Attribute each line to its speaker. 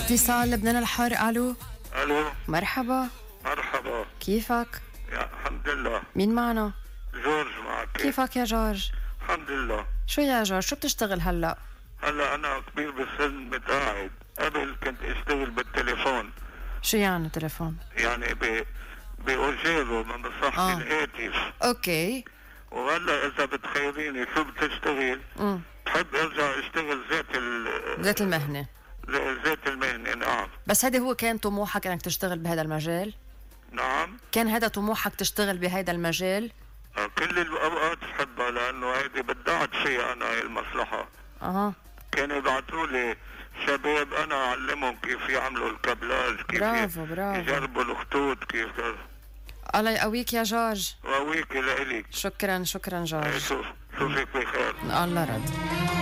Speaker 1: اتصال لبنان الحار. الو.
Speaker 2: الو.
Speaker 1: مرحبا.
Speaker 2: مرحبا.
Speaker 1: كيفك؟
Speaker 2: الحمد لله.
Speaker 1: مين معنا؟
Speaker 2: جورج معك.
Speaker 1: كيفك يا جورج؟
Speaker 2: الحمد لله.
Speaker 1: شو يا جورج، شو بتشتغل هلا؟
Speaker 2: هلا انا كبير بالسن متقاعد. قبل كنت اشتغل بالتليفون.
Speaker 1: شو يعني تليفون؟
Speaker 2: يعني بأجيرو من مصلحة الهاتف.
Speaker 1: اوكي.
Speaker 2: وهلا اذا بتخيريني شو بتشتغل؟ بحب ارجع اشتغل
Speaker 1: ذات المهنة.
Speaker 2: ذات المهنة. نعم.
Speaker 1: بس هذا هو كان طموحك انك تشتغل بهذا المجال؟
Speaker 2: نعم.
Speaker 1: كان هذا طموحك تشتغل بهذا المجال؟
Speaker 2: كل الاوقات بحبها لانه هيدي بدعت فيها انا هاي المصلحة. كانوا يبعثوا لي شباب انا اعلمهم كيف يعملوا الكابلاج، كيف
Speaker 1: برافو
Speaker 2: يجربوا الخطوط، كيف.
Speaker 1: الله يقويك يا جورج.
Speaker 2: وقويك لإلك.
Speaker 1: شكرا جورج.
Speaker 2: شوفك بخير.
Speaker 1: الله رد.